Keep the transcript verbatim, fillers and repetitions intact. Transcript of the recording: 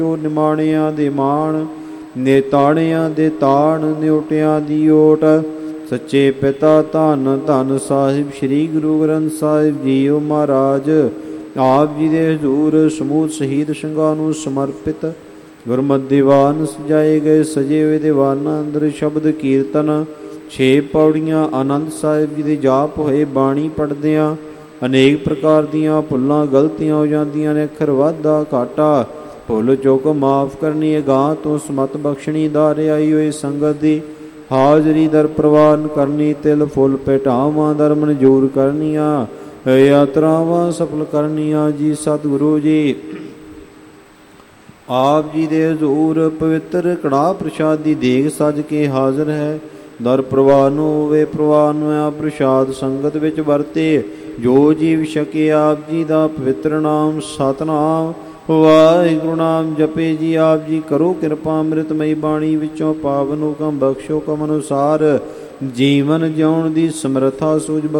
ਨਿਮਾਣਿਆਂ ਦੇ ਮਾਣ, ਨੇਤਾਣਿਆਂ ਦੇ ਤਾਣ, ਨਿਉਟਿਆਂ ਦੀ ਓਟ। ਸੱਚੇ ਪਿਤਾ ਧੰਨ ਧੰਨ ਸਾਹਿਬ ਸ੍ਰੀ ਗੁਰੂ ਗ੍ਰੰਥ ਸਾਹਿਬ ਜੀਓ ਮਹਾਰਾਜ ਆਪ ਜੀ ਦੇ ਹਜ਼ੂਰ ਸਮੂਹ ਸ਼ਹੀਦ ਸਿੰਘਾਂ ਨੂੰ ਸਮਰਪਿਤ ਗੁਰਮਤਿ ਦੀਵਾਨ ਸਜਾਏ ਗਏ ਸਜੇ ਹੋਏ ਦੀਵਾਨਾਂ ਅੰਦਰ ਸ਼ਬਦ ਕੀਰਤਨ ਛੇ ਪੌੜੀਆਂ ਆਨੰਦ ਸਾਹਿਬ ਜੀ ਦੇ ਜਾਪ ਹੋਏ। ਬਾਣੀ ਪੜ੍ਹਦਿਆਂ ਅਨੇਕ ਪ੍ਰਕਾਰ ਦੀਆਂ ਭੁੱਲਾਂ ਗਲਤੀਆਂ ਹੋ ਜਾਂਦੀਆਂ ਨੇ। ਅੱਖਰ ਵਾਧਾ ਘਾਟਾ ਭੁੱਲ ਚੁੱਕ ਮਾਫ ਕਰਨੀ, ਅਗਾਂਹ ਤੋਂ ਸਮਤ ਬਖਸ਼ਣੀ, ਦਾਰੇ ਆਈ ਹੋਈ ਸੰਗਤ ਦੀ ਹਾਜ਼ਰੀ ਦਰ ਪ੍ਰਵਾਨ ਕਰਨੀ, ਤਿਲ ਫੁੱਲ ਭੇਟਾਵਾਂ ਦਰ ਮਨਜ਼ੂਰ ਕਰਨੀਆਂ, ਯਾਤਰਾਵਾਂ ਸਫਲ ਕਰਨੀਆਂ। ਜੀ ਸਤਿਗੁਰੂ ਜੀ ਆਪ ਜੀ ਦੇ ਹਜ਼ੂਰ ਪਵਿੱਤਰ ਕੜਾਹ ਪ੍ਰਸ਼ਾਦ ਦੀ ਦੇਗ ਸੱਜ ਕੇ ਹਾਜ਼ਰ ਹੈ। ਦਰ ਪ੍ਰਵਾਨ ਹੋਵੇ, ਪ੍ਰਵਾਨ ਹੋਇਆ ਪ੍ਰਸ਼ਾਦ ਸੰਗਤ ਵਿੱਚ ਵਰਤੇ। ਜੋ ਜੀਵ ਛਕੇ ਆਪ ਜੀ ਦਾ ਪਵਿੱਤਰ ਨਾਮ ਸਤਿਨਾਮ ਵਾਹਿਗੁਰੂ ਨਾਮ ਜਪੇ। ਜੀ ਆਪ ਜੀ ਕਰੋ ਕਿਰਪਾ ਅੰਮ੍ਰਿਤਮਈ ਬਾਣੀ ਵਿੱਚੋਂ ਪਾਵਨ ਹੁਕਮ ਬਖਸ਼ੋ ਕਮ ਅਨੁਸਾਰ ਜੀਵਨ ਜਿਉਣ ਦੀ ਸਮਰੱਥਾ ਸੂਝ